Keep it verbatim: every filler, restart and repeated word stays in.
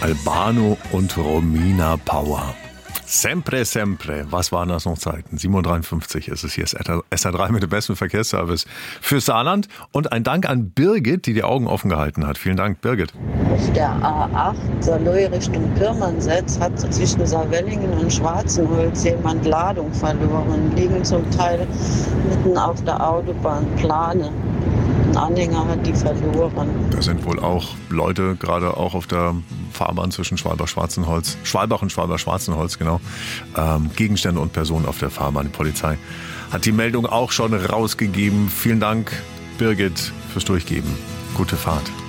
Albano und Romina Power. Sempre, sempre. Was waren das noch Zeiten? sieben Uhr dreiundfünfzig ist es hier. S R drei mit dem besten Verkehrsservice für Saarland. Und ein Dank an Birgit, die die Augen offen gehalten hat. Vielen Dank, Birgit. Auf der A acht, Saarlouis Richtung Pirmasens, hat zwischen Saarwellingen und Schwarzenholz jemand Ladung verloren. Liegen zum Teil mitten auf der Autobahn Plane. Ein Anhänger hat die verloren. Da sind wohl auch Leute, gerade auch auf der Fahrbahn zwischen Schwalbach-Schwarzenholz, Schwalbach und Schwalbach-Schwarzenholz, genau, ähm, Gegenstände und Personen auf der Fahrbahn. Die Polizei hat die Meldung auch schon rausgegeben. Vielen Dank, Birgit, fürs Durchgeben. Gute Fahrt.